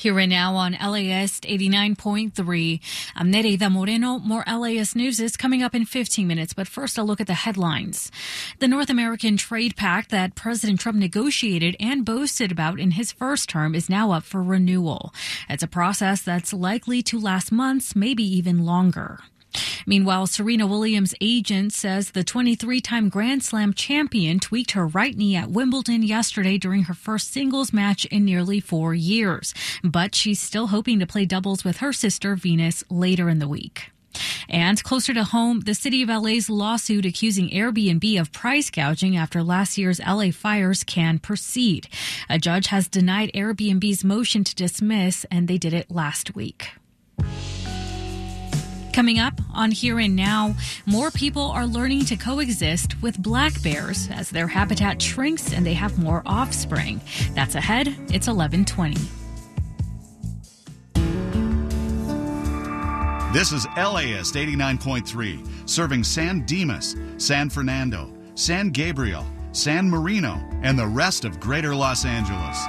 Here and now on LAist 89.3, I'm Nereida Moreno. More LAist news is coming up in 15 minutes, but first a look at the headlines. The North American Trade Pact that President Trump negotiated and boasted about in his first term is now up for renewal. It's a process that's likely to last months, maybe even longer. Meanwhile, Serena Williams' agent says the 23-time Grand Slam champion tweaked her right knee at Wimbledon yesterday during her first singles match in nearly 4 years. But she's still hoping to play doubles with her sister Venus later in the week. And closer to home, the city of LA's lawsuit accusing Airbnb of price gouging after last year's LA fires can proceed. A judge has denied Airbnb's motion to dismiss, and they did it last week. Coming up on Here and Now, more people are learning to coexist with black bears as their habitat shrinks and they have more offspring. That's ahead. It's 11:20. This is LAist 89.3, serving San Dimas, San Fernando, San Gabriel, San Marino, and the rest of Greater Los Angeles.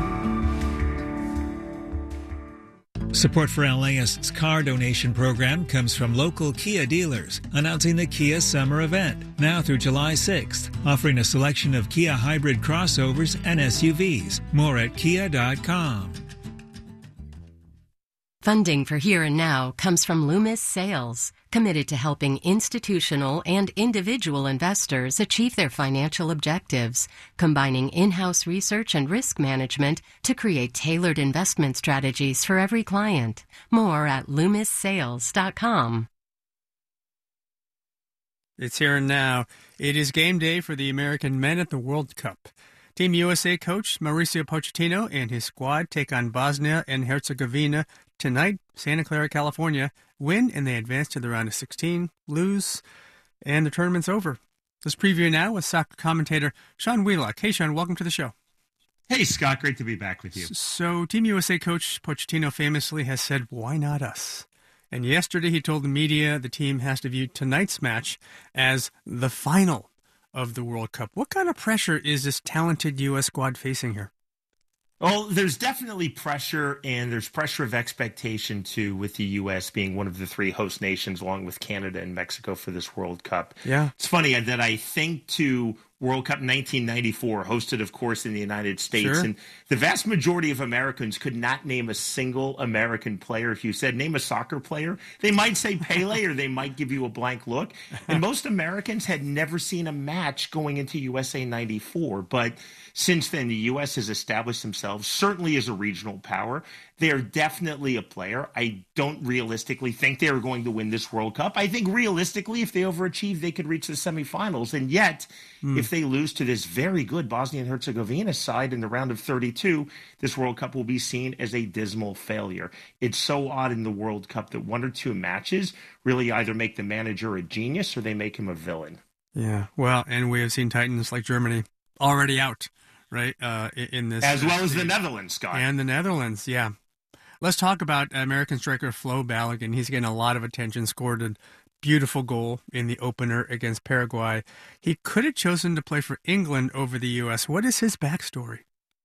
Support for LAist's car donation program comes from local Kia dealers, announcing the Kia Summer Event, now through July 6th, offering a selection of Kia hybrid crossovers and SUVs. More at kia.com. Funding for Here and Now comes from Loomis Sales, committed to helping institutional and individual investors achieve their financial objectives, combining in-house research and risk management to create tailored investment strategies for every client. More at loomissales.com. It's Here and Now. It is game day for the American men at the World Cup. Team USA coach Mauricio Pochettino and his squad take on Bosnia and Herzegovina tonight. Santa Clara, California. Win and they advance to the round of 16. Lose and the tournament's over. Let's preview now with soccer commentator Sean Wheelock. Hey, Sean, welcome to the show. Hey, Scott. Great to be back with you. So Team USA coach Pochettino famously has said, why not us? And yesterday he told the media the team has to view tonight's match as the final of the World Cup. What kind of pressure is this talented U.S. squad facing here? Well, there's definitely pressure, and there's pressure of expectation, too, with the U.S. being one of the three host nations, along with Canada and Mexico for this World Cup. Yeah. It's funny that I think to World Cup 1994, hosted, of course, in the United States. Sure. And the vast majority of Americans could not name a single American player. If you said, name a soccer player, they might say Pele or they might give you a blank look. And most Americans had never seen a match going into USA 94. But since then, the U.S. has established themselves, certainly as a regional power. They're definitely a player. I don't realistically think they are going to win this World Cup. I think realistically, if they overachieve, they could reach the semifinals. And yet, if they lose to this very good Bosnia and Herzegovina side in the round of 32, this World Cup will be seen as a dismal failure. It's so odd in the World Cup that one or two matches really either make the manager a genius or they make him a villain. Yeah, well, and we have seen Titans like Germany already out, right, in this. As well as the Netherlands, Scott. And the Netherlands, yeah. Let's talk about American striker Flo Balogun. He's getting a lot of attention, scored a beautiful goal in the opener against Paraguay. He could have chosen to play for England over the U.S. What is his backstory?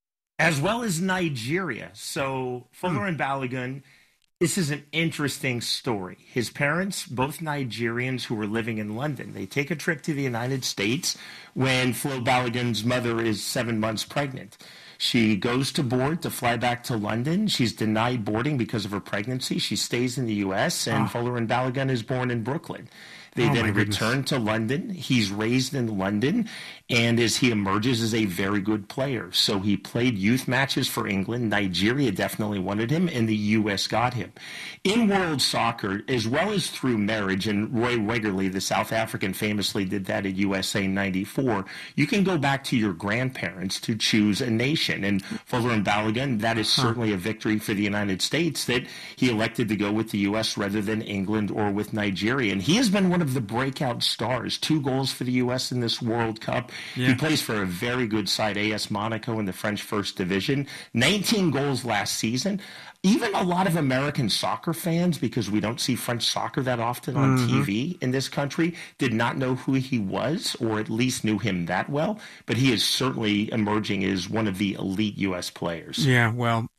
As well as Nigeria. So Folarin Balogun, this is an interesting story. His parents, both Nigerians who were living in London, they take a trip to the United States when Flo Balogun's mother is 7 months pregnant. She goes to board to fly back to London. She's denied boarding because of her pregnancy. She stays in the U.S., and Folarin Balogun is born in Brooklyn. They then return to London. He's raised in London, and as he emerges as a very good player. So he played youth matches for England. Nigeria definitely wanted him, and the U.S. got him. In world soccer, as well as through marriage, and Roy Wegerle, the South African, famously did that at USA 94, you can go back to your grandparents to choose a nation. And Folarin Balogun, that is certainly a victory for the United States that he elected to go with the U.S. rather than England or with Nigeria. And he has been one of the breakout stars. 2 goals for the U.S. in this World Cup. Yeah. He plays for a very good side, AS Monaco, in the French First Division. 19 goals last season. Even a lot of American soccer fans, because we don't see French soccer that often on TV in this country, did not know who he was, or at least knew him that well. But he is certainly emerging as one of the elite U.S. players. Yeah, well,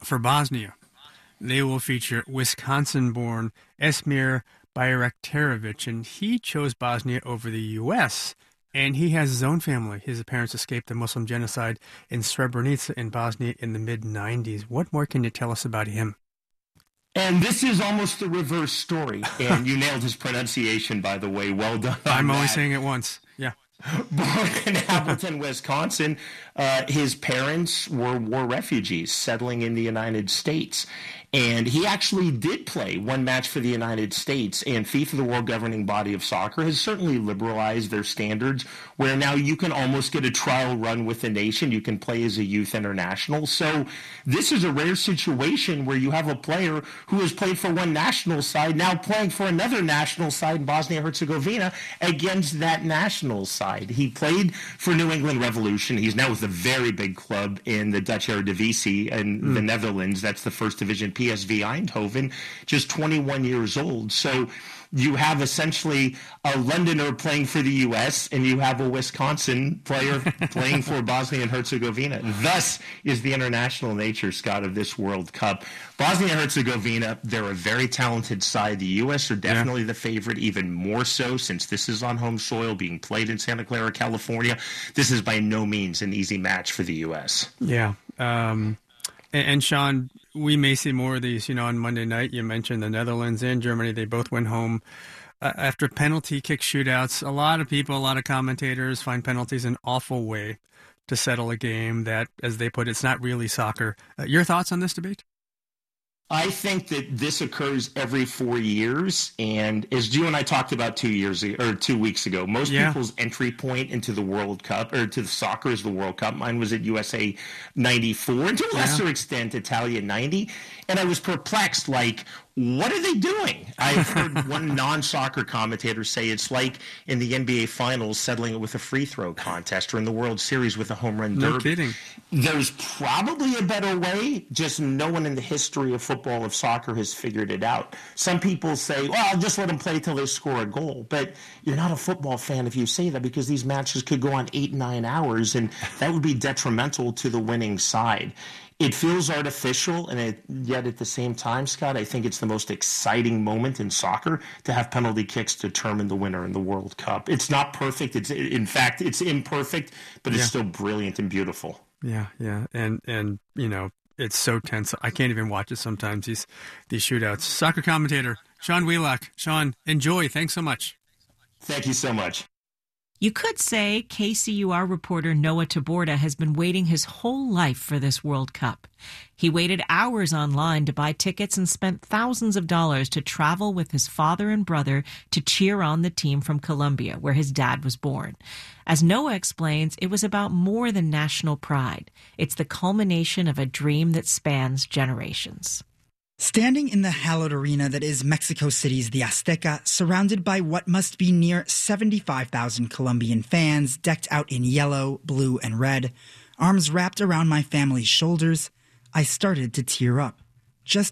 for Bosnia, they will feature Wisconsin-born Esmir Bayraktarovic, and he chose Bosnia over the U.S., and he has his own family. His parents escaped the Muslim genocide in Srebrenica in Bosnia in the mid-'90s. What more can you tell us about him? And this is almost the reverse story. And you nailed his pronunciation, by the way. Well done. I'm only saying it once. Yeah. Born in Appleton, Wisconsin, his parents were war refugees settling in the United States. And he actually did play one match for the United States, and FIFA, the world governing body of soccer, has certainly liberalized their standards, where now you can almost get a trial run with the nation. You can play as a youth international. So this is a rare situation where you have a player who has played for one national side, now playing for another national side in Bosnia-Herzegovina against that national side. He played for New England Revolution. He's now with a very big club in the Dutch Eredivisie in the Netherlands. That's the first division, PSV Eindhoven, just 21 years old. So you have essentially a Londoner playing for the U.S. and you have a Wisconsin player playing for Bosnia and Herzegovina. Thus is the international nature, Scott, of this World Cup. Bosnia and Herzegovina, they're a very talented side. The U.S. are definitely the favorite, even more so since this is on home soil being played in Santa Clara, California. This is by no means an easy match for the U.S. Yeah. And Sean, we may see more of these, on Monday night. You mentioned the Netherlands and Germany. They both went home after penalty kick shootouts. A lot of people, a lot of commentators find penalties an awful way to settle a game that, as they put it, it's not really soccer. Your thoughts on this debate? I think that this occurs every 4 years, and as you and I talked about 2 weeks ago, most people's entry point into the World Cup or to the soccer is the World Cup. Mine was at USA 94, and to a lesser extent Italia 90, and I was perplexed, like, what are they doing? I've heard one non-soccer commentator say it's like in the NBA Finals settling it with a free throw contest, or in the World Series with a home run derby. No kidding. There's probably a better way, just no one in the history of football, of soccer, has figured it out. Some people say, well, I'll just let them play till they score a goal. But you're not a football fan if you say that, because these matches could go on 8-9 hours, and that would be detrimental to the winning side. It feels artificial, and yet at the same time, Scott, I think it's the most exciting moment in soccer to have penalty kicks determine the winner in the World Cup. It's not perfect. In fact, it's imperfect, but it's still brilliant and beautiful. Yeah. And it's so tense. I can't even watch it sometimes, these shootouts. Soccer commentator, Sean Wheelock. Sean, enjoy. Thanks so much. Thank you so much. You could say KCUR reporter Noah Taborda has been waiting his whole life for this World Cup. He waited hours online to buy tickets and spent thousands of dollars to travel with his father and brother to cheer on the team from Colombia, where his dad was born. As Noah explains, it was about more than national pride. It's the culmination of a dream that spans generations. Standing in the hallowed arena that is Mexico City's The Azteca, surrounded by what must be near 75,000 Colombian fans decked out in yellow, blue, and red, arms wrapped around my family's shoulders, I started to tear up. Just